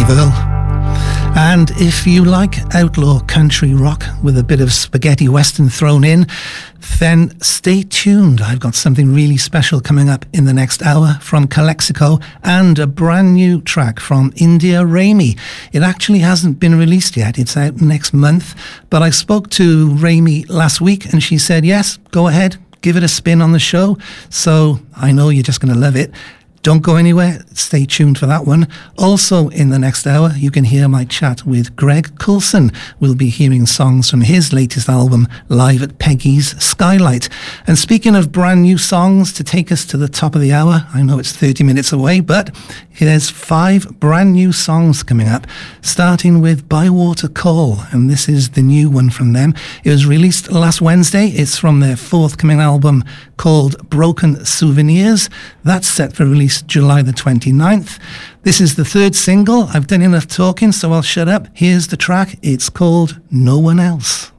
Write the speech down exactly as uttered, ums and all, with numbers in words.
Verl. And if you like outlaw country rock with a bit of spaghetti western thrown in, then stay tuned. I've got something really special coming up in the next hour from Calexico and a brand new track from India Raimi. It actually hasn't been released yet. It's out next month. But I spoke to Raimi last week and she said, yes, go ahead, give it a spin on the show. So I know you're just going to love it. Don't go anywhere. Stay tuned for that one. Also, in the next hour, you can hear my chat with Greg Coulson. We'll be hearing songs from his latest album, Live at Peggy's Skylight. And speaking of brand new songs to take us to the top of the hour, I know it's thirty minutes away, but there's five brand new songs coming up, starting with Bywater Call, and this is the new one from them. It was released last Wednesday. It's from their forthcoming album called Broken Souvenirs. That's set for release July the twenty-ninth. This is the third single. I've done enough talking, so I'll shut up. Here's the track. It's called No One Else.